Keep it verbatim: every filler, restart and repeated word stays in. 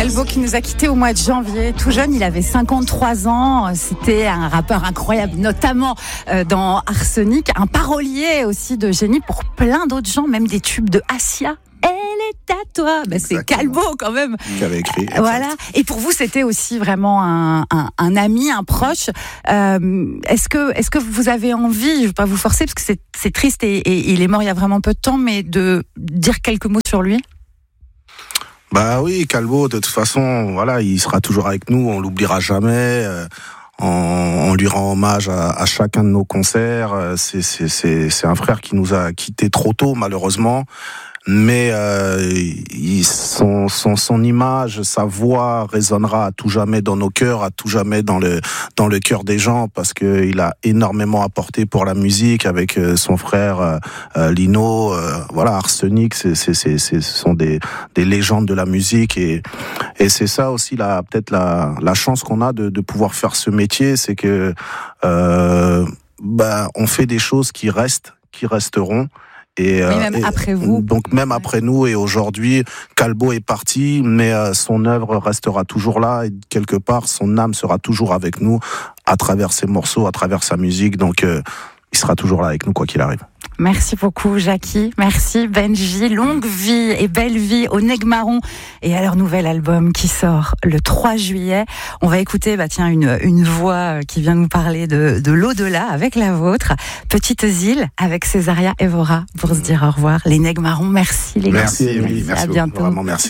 Calbo qui nous a quittés au mois de janvier. Tout jeune, il avait cinquante-trois ans. C'était un rappeur incroyable, notamment dans Arsenic. Un parolier aussi de génie pour plein d'autres gens, même des tubes de Assia. Elle est à toi. Ben, c'est Calbo quand même. Qui avait écrit. Voilà. Et pour vous, c'était aussi vraiment un, un, un ami, un proche. Euh, est-ce que, est-ce que vous avez envie, je ne veux pas vous forcer parce que c'est, c'est triste et, et il est mort il y a vraiment peu de temps, mais de dire quelques mots sur lui? Bah oui, Calbo, de toute façon, voilà, il sera toujours avec nous, on l'oubliera jamais. Euh, on, on lui rend hommage à, à chacun de nos concerts. C'est, c'est, c'est, c'est un frère qui nous a quittés trop tôt, malheureusement. Mais euh, il, son, son, son image, sa voix résonnera à tout jamais dans nos cœurs, à tout jamais dans le dans le cœur des gens, parce que il a énormément apporté pour la musique avec son frère euh, Lino. Euh, voilà, Arsenic, c'est, c'est, c'est, c'est, ce sont des des légendes de la musique et et c'est ça aussi la peut-être la la chance qu'on a de de pouvoir faire ce métier, c'est que euh, bah on fait des choses qui restent, qui resteront. Et, oui, même et après vous. Donc même après nous, et aujourd'hui, Calbo est parti, mais euh, son œuvre restera toujours là, et quelque part, son âme sera toujours avec nous, à travers ses morceaux, à travers sa musique, donc euh, il sera toujours là avec nous, quoi qu'il arrive. Merci beaucoup, Jackie. Merci, Benji. Longue vie et belle vie au Nègre Marron et à leur nouvel album qui sort le trois juillet. On va écouter, bah tiens, une, une voix qui vient nous parler de, de l'au-delà avec la vôtre. Petites îles avec Césaria Evora pour se dire au revoir. Les Nègre Marron, merci les gars. Merci, Émilie. Merci. À bientôt. Vraiment, merci.